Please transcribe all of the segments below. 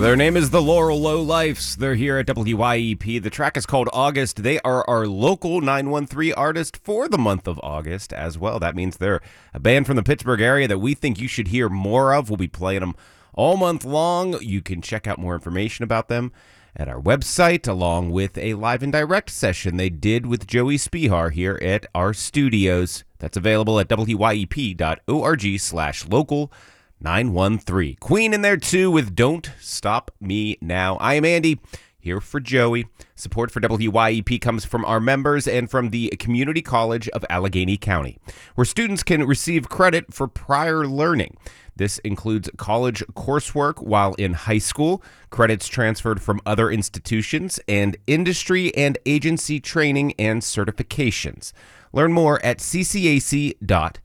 Their name is the Laurel Lowlifes. They're here at WYEP. The track is called August. They are our local 913 artist for the month of August as well. That means they're a band from the Pittsburgh area that we think you should hear more of. We'll be playing them all month long. You can check out more information about them at our website, along with a live and direct session they did with Joey Spihar here at our studios. That's available at wyep.org/local 913. Queen in there too with Don't Stop Me Now. I am Andy, here for Joey. Support for WYEP comes from our members and from the Community College of Allegheny County, where students can receive credit for prior learning. This includes college coursework while in high school, credits transferred from other institutions, and industry and agency training and certifications. Learn more at ccac.edu.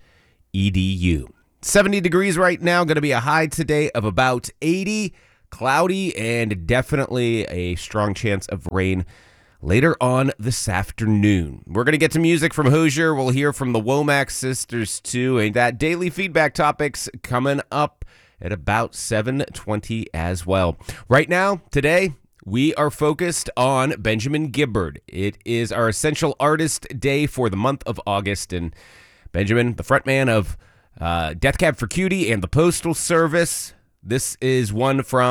70 degrees right now, going to be a high today of about 80, cloudy, and definitely a strong chance of rain later on this afternoon. We're going to get to music from Hozier. We'll hear from the Womack sisters too, and that daily feedback topics coming up at about 7:20 as well. Right now, today, we are focused on Benjamin Gibbard. It is our Essential Artist Day for the month of August, and Benjamin, the frontman of Death Cab for Cutie and the Postal Service. This is one from